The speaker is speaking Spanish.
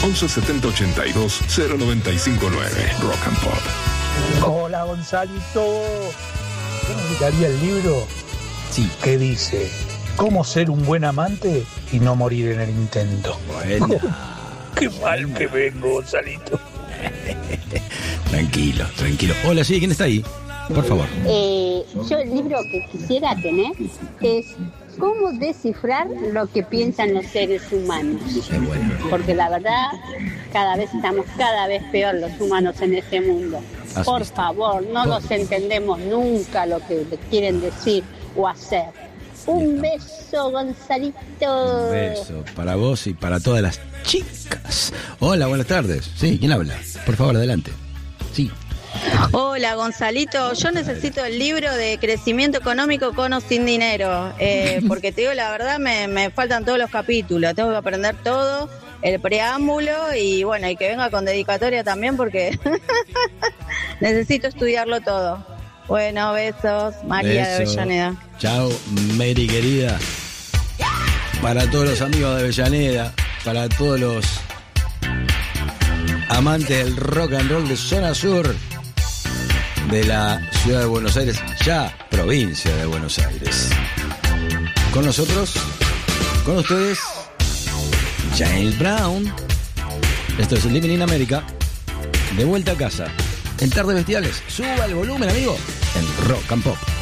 11 70 82 0959. Rock and Pop. Hola, Gonzalito. Yo necesitaría el libro que dice ¿Cómo ser un buen amante y no morir en el intento? Bueno. Qué mal que vengo, Gonzalito. Tranquilo. Hola, sí, ¿quién está ahí? Por favor. Yo el libro que quisiera tener es cómo descifrar lo que piensan los seres humanos. Porque la verdad, cada vez estamos peor los humanos en este mundo. Por favor, no nos entendemos nunca lo que quieren decir o hacer. Un beso, Gonzalito. Un beso para vos y para todas las chicas. Hola, buenas tardes. Sí, ¿quién habla? Por favor, adelante. Sí. Hola, Gonzalito. Yo necesito el libro de crecimiento económico con o sin dinero. Porque te digo la verdad, me faltan todos los capítulos. Tengo que aprender todo, el preámbulo y bueno, y que venga con dedicatoria también porque necesito estudiarlo todo. Bueno, besos. María de Avellaneda. Chao, Mary querida. Para todos los amigos de Avellaneda, para todos los amantes del rock and roll de zona sur de la ciudad de Buenos Aires, ya provincia de Buenos Aires. Con nosotros, con ustedes, James Brown. Esto es Living in America. De vuelta a casa. En Tardes Bestiales. Suba el volumen, amigo. En Rock and Pop.